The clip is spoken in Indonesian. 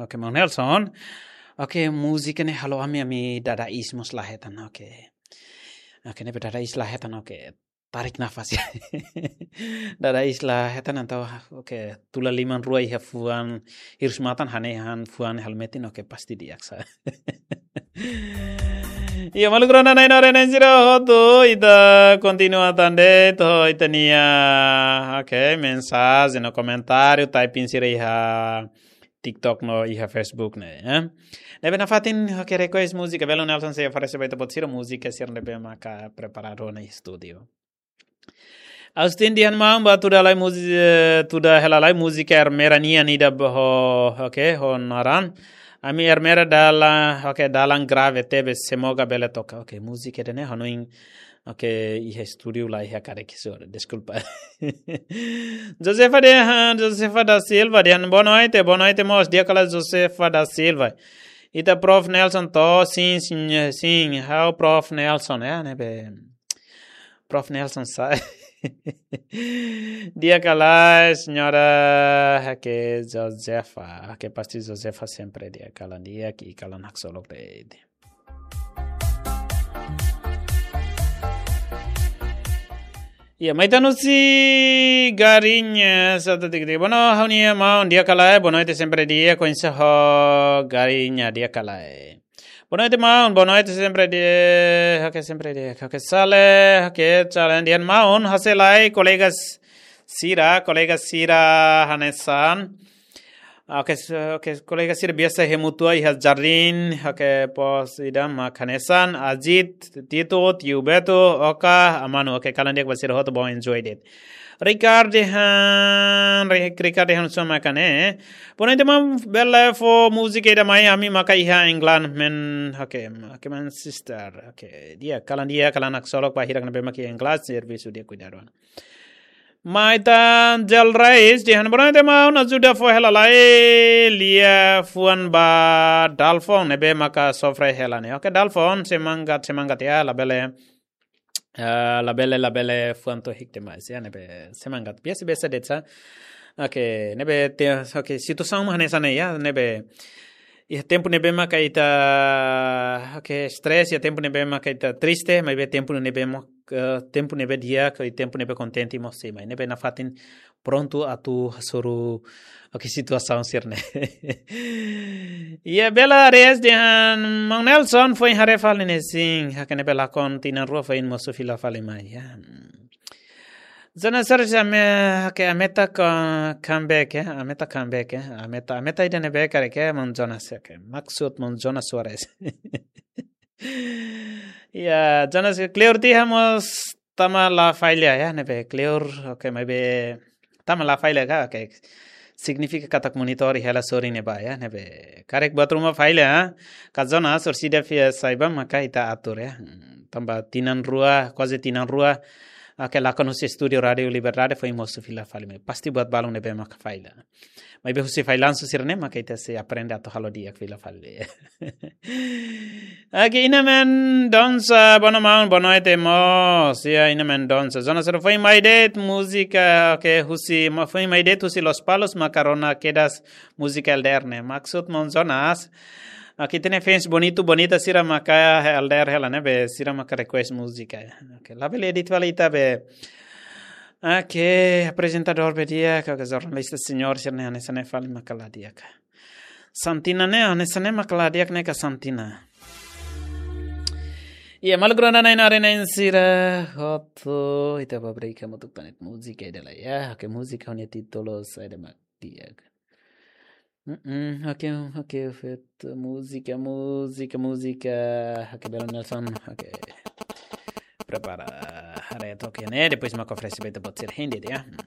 Oke, Mang Nelson. Oke, musiknya halo ami dada ismus lahetan. Oke. Oke, ini dada islahetan. Oke. Tarik nafas ya. Dada islahetan atau oke, tula liman ruai hafuan hirsmatan hanehan fuan helmetin oke pasti diaksa. Iya malu kerana naik naren siro hotu ita continuatan de to itania oke mensagem no comentário typing sira iha TikTok no iha Facebook ne nebe na fatin oke request música belo Nelson se oferece baita pot sira música sir nebe maka preparado na studio. Austin dihan mau batu dalai musik tuda helalai musik ermera nia nida ho oke ho naran ami ermera dala oke dalang grave tebe semoga bele toka oke musik edene hanoing oke ihe studio lai ha kare kisor desculpa Josefa da Silva dihan bonoite mos dia kala Josefa da Silva ita Prof Nelson to sim how Prof Nelson nebe Prof Nelson sai dia kala senhora que Josefa que pasti Josefa sempre dia kala dia que kala nak solok de ya maitanu si garinha satu tigre bono haunia mau dia kala bono itu sempre dia coinsa ho garinha dia kala bonoite maun bonoite sempre dia que sale que dian maun haselai colegas Sira Hanesan colega Sira biasa hemutua iha Jardin pos idam Hanesan Ajit Tito Tiubeto Oka Amanu kalian dia basir hot bo enjoyed it Ricard soma kane ponente mam bella fo musica da Miami maka iha England men man sister dia kalan nak solok pa hirak na be maki England service dia kuidaron Maita Jel Reis dihan ponente mau na juda fo helalai lia fuan ba dalfon nebe maka sofre helane dalfon semangat ya la belle fuanto hikte mais ya nebe semangat biasa detsa nebe situação manesane ya nebe tempo nebe maka ita stress ya tempo nebe maka ita triste mas tempo nebe dia tempo nebe contente mo se mas nebe na fatin pronto atu suru situação sirne ia bela res dihan Mang Nelson foi hare falene sing hakene bela kontina rua foi mo sofila fale mai ya zona sarja me ameta comeback ameta idane be kare ke mon Jonas ke maksud mon Jonas Suarez ya Jonas clear ti hamos tama la failha ya nebe clear mai be tama la failha ka significa katak monitor hela sori neba ya nebe karek bathroom failha ka Jonas or sida fia saiba maka ita atur ya tamba quase tinan rua lakon husi studio radio Liberdade foi moço fila fale pasti buat balong nebe maka faila mai be husi failan susirne maka ita se aprende atau halo dia fila fale ina men dansa bono ete mos ya ina men dansa zona ser foi mai det música husi foi mai det husi Los Palos Macarona quedas música elderne maksud mon zonas aqui tem fans bonita sira maka elder hela nebe sira maka request música la bele edit valita be apresentador be dia jornalista senhor sirne anesane fali makala dia ka Santina ne anesane makala dia ka Santina ia malgrona nain arena sira hoto ita babrika motuk panet música dela ya música honia titulos ada mak dia fet música belo Nelson prepara hare toque né depois me oferece beta pode ser rende ya